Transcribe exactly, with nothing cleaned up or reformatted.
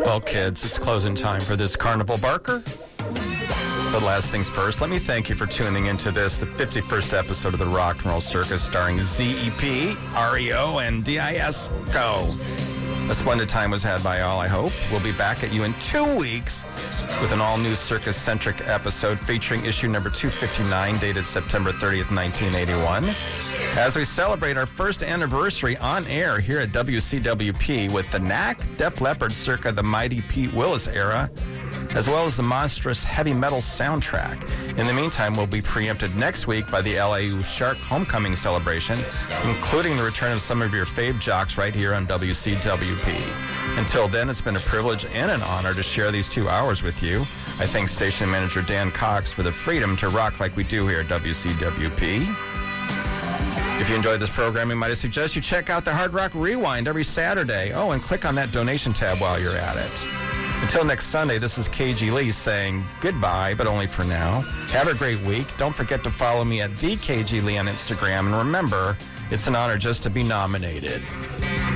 Well, kids, it's closing time for this Carnival Barker. But last things first, let me thank you for tuning into this, the fifty-first episode of the Rock and Roll Circus, starring Z E P, R E O, and D I S C O. A splendid time was had by all, I hope. We'll be back at you in two weeks with an all-new circus-centric episode featuring issue number two fifty-nine, dated September thirtieth, nineteen eighty-one, as we celebrate our first anniversary on air here at W C W P with the Knack, Def Leppard circa the mighty Pete Willis era, as well as the monstrous heavy metal soundtrack. In the meantime, we'll be preempted next week by the L A U Shark Homecoming celebration, including the return of some of your fave jocks right here on W C W P. Until then, it's been a privilege and an honor to share these two hours with you. I thank station manager Dan Cox for the freedom to rock like we do here at W C W P. If you enjoyed this programming, might I suggest you check out the Hard Rock Rewind every Saturday. Oh, and click on that donation tab while you're at it. Until next Sunday, this is K G Lee saying goodbye, but only for now. Have a great week. Don't forget to follow me at the K G Lee on Instagram. And remember, it's an honor just to be nominated.